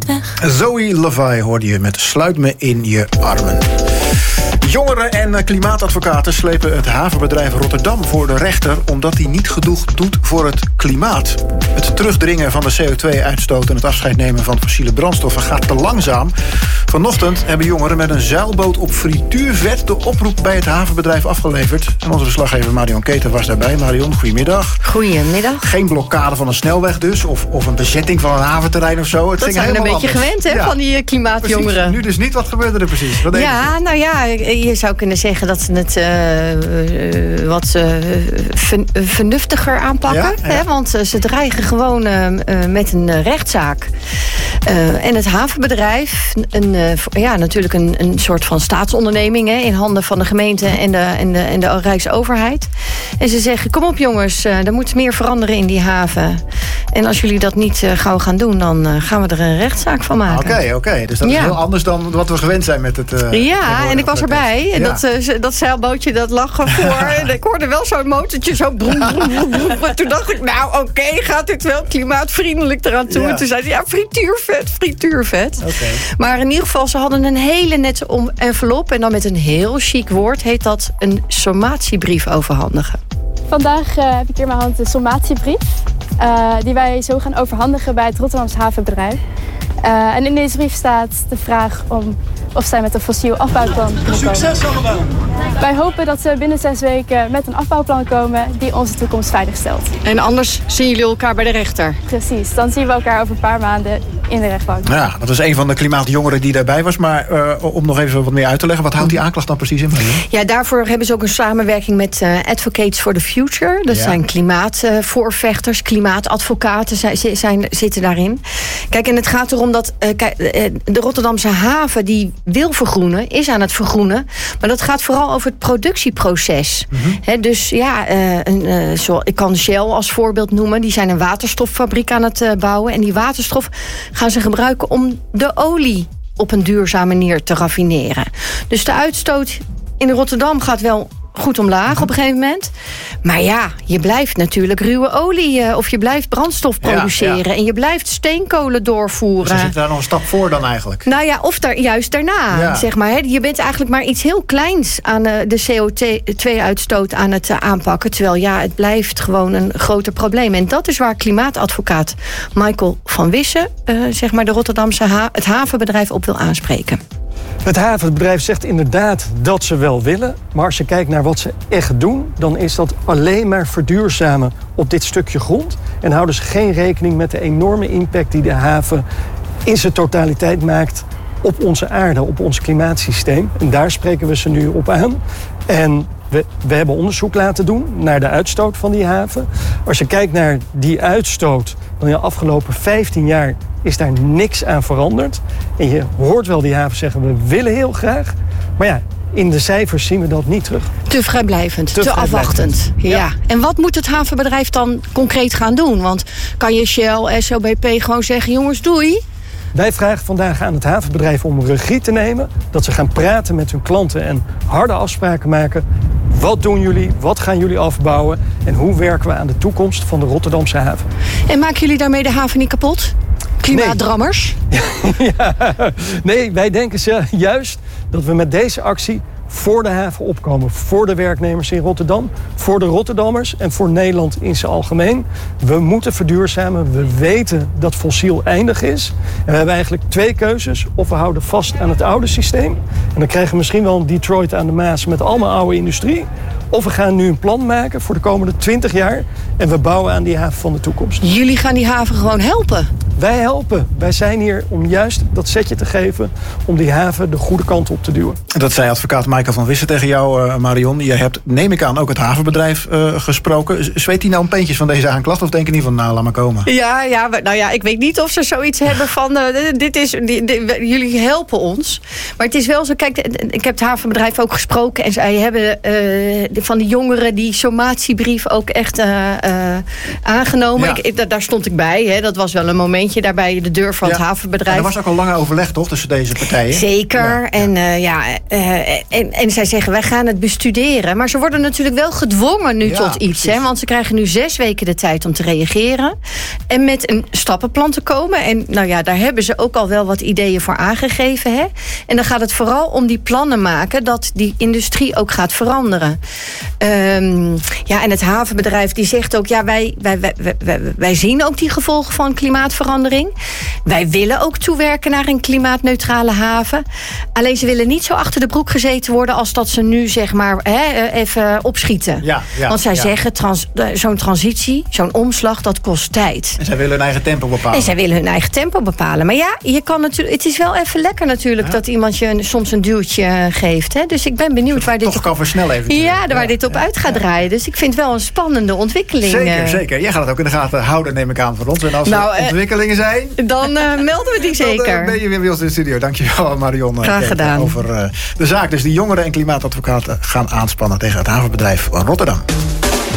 weg. Zoe Levi hoorde je met Sluit me in je armen. Jongeren en klimaatadvocaten slepen het havenbedrijf Rotterdam voor de rechter, omdat hij niet genoeg doet voor het klimaat. Het terugdringen van de CO2-uitstoot en het afscheid nemen van fossiele brandstoffen gaat te langzaam. Vanochtend hebben jongeren met een zeilboot op frituurvet de oproep bij het havenbedrijf afgeleverd. En onze verslaggever Marion Keten was daarbij. Marion, goedemiddag. Goedemiddag. Geen blokkade van een snelweg dus, of een bezetting van een haventerrein of zo. Het dat ging zijn we een beetje anders gewend, hè, ja. van die klimaatjongeren. Precies. Nu dus niet, wat gebeurde er precies? Wat ja, nou ja, je zou kunnen zeggen dat ze het wat vernuftiger aanpakken. Ja? Ja. Hè, want ze dreigen gewoon met een rechtszaak. En het havenbedrijf, natuurlijk een soort van staatsonderneming, hè, in handen van de gemeente en de Rijksoverheid. En ze zeggen, kom op jongens, er moet meer veranderen in die haven. En als jullie dat niet gauw gaan doen, dan gaan we er een rechtszaak van maken. Oké. Dus dat is heel anders dan wat we gewend zijn met het... en ik was erbij. En ja. dat zeilbootje, dat lag ervoor. En ik hoorde wel zo'n motortje zo broem, broem, broem, broem. En toen dacht ik, oké, gaat dit wel klimaatvriendelijk eraan toe? Ja. En toen zei hij, frituurvet. Okay. Maar in ieder geval, ze hadden een hele nette envelop. En dan met een heel chic woord heet dat een sommatiebrief overhandigen. Vandaag heb ik hier in mijn hand een sommatiebrief. Die wij zo gaan overhandigen bij het Rotterdamse havenbedrijf. En in deze brief staat de vraag of zij met een fossiel afbouwplan kunnen komen. Succes allemaal! Wij hopen dat ze binnen 6 weken met een afbouwplan komen die onze toekomst veilig stelt. En anders zien jullie elkaar bij de rechter? Precies, dan zien we elkaar over een paar maanden in de rechtbank. Ja, dat is een van de klimaatjongeren die daarbij was. Maar om nog even wat meer uit te leggen, wat houdt die aanklacht dan precies in? Ja, daarvoor hebben ze ook een samenwerking met Advocates for the Future. Dat zijn klimaatvoorvechters, klimaatadvocaten zitten daarin. Kijk, en het gaat erom dat de Rotterdamse haven die wil vergroenen, is aan het vergroenen. Maar dat gaat vooral over het productieproces. Mm-hmm. Dus ja, ik kan Shell als voorbeeld noemen. Die zijn een waterstoffabriek aan het bouwen. En die waterstof gaan ze gebruiken om de olie op een duurzame manier te raffineren. Dus de uitstoot in Rotterdam gaat wel goed omlaag op een gegeven moment. Maar ja, je blijft natuurlijk ruwe olie of je blijft brandstof produceren. Ja. En je blijft steenkolen doorvoeren. Dus je zit daar nog een stap voor dan eigenlijk? Nou ja, of juist daarna, zeg maar. Hè. Je bent eigenlijk maar iets heel kleins aan de CO2-uitstoot aan het aanpakken. Terwijl het blijft gewoon een groter probleem. En dat is waar klimaatadvocaat Michael van Wissen, zeg maar de Rotterdamse het havenbedrijf op wil aanspreken. Het havenbedrijf zegt inderdaad dat ze wel willen. Maar als je kijkt naar wat ze echt doen, dan is dat alleen maar verduurzamen op dit stukje grond. En houden ze geen rekening met de enorme impact die de haven in zijn totaliteit maakt op onze aarde, op ons klimaatsysteem. En daar spreken we ze nu op aan. En we hebben onderzoek laten doen naar de uitstoot van die haven. Als je kijkt naar die uitstoot, dan in de afgelopen 15 jaar is daar niks aan veranderd. En je hoort wel die haven zeggen, we willen heel graag. Maar ja, in de cijfers zien we dat niet terug. Te vrijblijvend, te afwachtend. Ja. En wat moet het havenbedrijf dan concreet gaan doen? Want kan je Shell, SOBP gewoon zeggen, jongens, doei? Wij vragen vandaag aan het havenbedrijf om regie te nemen. Dat ze gaan praten met hun klanten en harde afspraken maken. Wat doen jullie? Wat gaan jullie afbouwen? En hoe werken we aan de toekomst van de Rotterdamse haven? En maken jullie daarmee de haven niet kapot? Klimaatdrammers? Nee, wij denken juist dat we met deze actie voor de haven opkomen. Voor de werknemers in Rotterdam, voor de Rotterdammers en voor Nederland in zijn algemeen. We moeten verduurzamen. We weten dat fossiel eindig is. En we hebben eigenlijk 2 keuzes. Of we houden vast aan het oude systeem. En dan krijgen we misschien wel een Detroit aan de Maas met allemaal oude industrie. Of we gaan nu een plan maken voor de komende 20 jaar. En we bouwen aan die haven van de toekomst. Jullie gaan die haven gewoon helpen? Wij helpen. Wij zijn hier om juist dat setje te geven om die haven de goede kant op te duwen. Dat zei advocaat Michael van Wissen tegen jou, Marion. Je hebt, neem ik aan, ook het havenbedrijf gesproken. Zweet hij nou een peentjes van deze aanklacht of denken die van, laat maar komen? Ja, ik weet niet of ze zoiets hebben van, jullie helpen ons. Maar het is wel zo, kijk, ik heb het havenbedrijf ook gesproken en zij hebben van die jongeren die sommatiebrief ook echt aangenomen. Ja. Daar stond ik bij, hè. Dat was wel een momentje eentje daar bij de deur van het havenbedrijf. En er was ook al lange overleg, toch, tussen deze partijen? Zeker. En zij zeggen, wij gaan het bestuderen. Maar ze worden natuurlijk wel gedwongen nu tot iets. Hè? Want ze krijgen nu 6 weken de tijd om te reageren. En met een stappenplan te komen. En daar hebben ze ook al wel wat ideeën voor aangegeven. Hè? En dan gaat het vooral om die plannen maken dat die industrie ook gaat veranderen. En het havenbedrijf die zegt ook, wij zien ook die gevolgen van klimaatverandering. Wij willen ook toewerken naar een klimaatneutrale haven. Alleen ze willen niet zo achter de broek gezeten worden als dat ze nu zeg maar even opschieten. Want zij zeggen, zo'n transitie, zo'n omslag, dat kost tijd. En zij willen hun eigen tempo bepalen. Maar je kan natuurlijk, het is wel even lekker natuurlijk dat iemand je soms een duwtje geeft. Hè? Dus ik ben benieuwd waar dit toch kan versnellen even. Waar dit op uit gaat draaien. Dus ik vind het wel een spannende ontwikkeling. Zeker. Jij gaat het ook in de gaten houden, neem ik aan, voor ons. En als er ontwikkelingen zijn, dan melden we die zeker. Dan ben je weer bij ons in de studio. Dankjewel, Marion. Graag gedaan. Over de zaak. Dus die jongeren en klimaatadvocaten gaan aanspannen tegen het havenbedrijf Rotterdam.